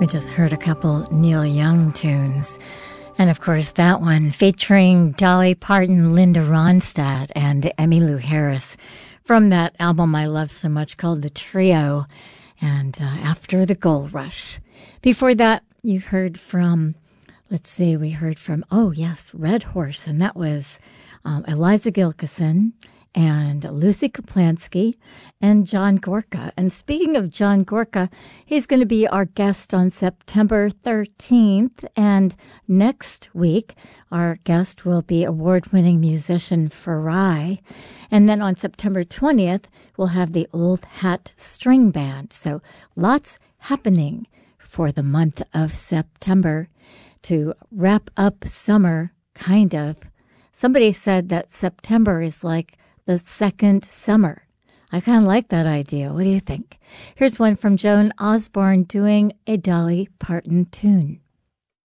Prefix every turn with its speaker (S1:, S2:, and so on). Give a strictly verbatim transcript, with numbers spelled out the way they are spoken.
S1: We just heard a couple Neil Young tunes. And of course, that one featuring Dolly Parton, Linda Ronstadt, and Emmylou Harris from that album I love so much called The Trio, and uh, After the Gold Rush. Before that, you heard from, let's see, we heard from, oh yes, Red Horse, and that was um, Eliza Gilkyson and Lucy Kaplansky and John Gorka. And speaking of John Gorka, he's going to be our guest on September thirteenth. And next week, our guest will be award-winning musician Farai. And then on September twentieth, we'll have the Old Hat String Band. So lots happening for the month of September to wrap up summer, kind of. Somebody said that September is like the second summer. I kind of like that idea. What do you think? Here's one from Joan Osborne doing a Dolly Parton tune.